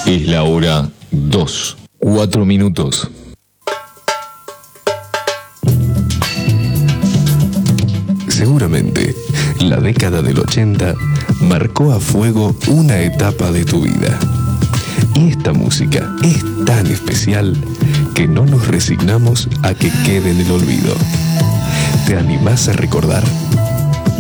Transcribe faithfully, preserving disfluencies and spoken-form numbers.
Es la hora dos, cuatro minutos. Seguramente, la década del ochenta marcó a fuego una etapa de tu vida. Y esta música es tan especial que no nos resignamos a que quede en el olvido. ¿Te animás a recordar